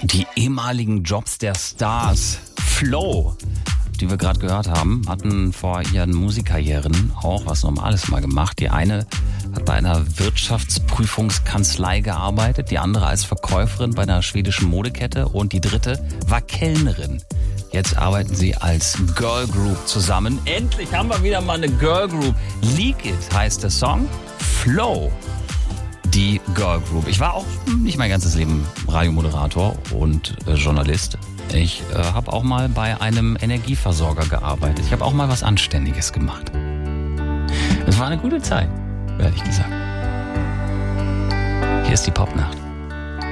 Die ehemaligen Jobs der Stars, Flo, die wir gerade gehört haben, hatten vor ihren Musikkarrieren auch was Normales mal gemacht. Die eine hat bei einer Wirtschaftsprüfungskanzlei gearbeitet, die andere als Verkäuferin bei einer schwedischen Modekette und die dritte war Kellnerin. Jetzt arbeiten sie als Girl Group zusammen. Endlich haben wir wieder mal eine Girl Group. Leak It heißt der Song. Flo, die Girl Group. Ich war auch nicht mein ganzes Leben Radiomoderator und Journalist. Ich habe auch mal bei einem Energieversorger gearbeitet. Ich habe auch mal was Anständiges gemacht. Es war eine gute Zeit, ehrlich gesagt. Hier ist die Popnacht.